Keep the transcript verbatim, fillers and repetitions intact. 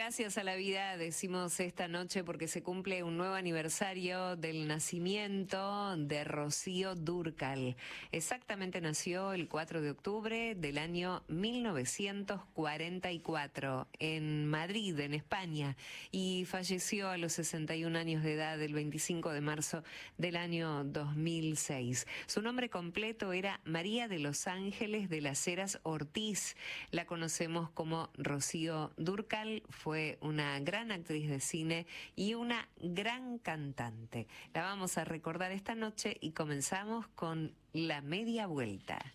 Gracias a la vida, decimos esta noche, porque se cumple un nuevo aniversario del nacimiento de Rocío Dúrcal. Exactamente nació el cuatro de octubre del año mil novecientos cuarenta y cuatro en Madrid, en España, y falleció a los sesenta y un años de edad el veinticinco de marzo del año dos mil seis. Su nombre completo era María de los Ángeles de las Heras Ortiz. La conocemos como Rocío Dúrcal. Fue una gran actriz de cine y una gran cantante. La vamos a recordar esta noche y comenzamos con La Media Vuelta.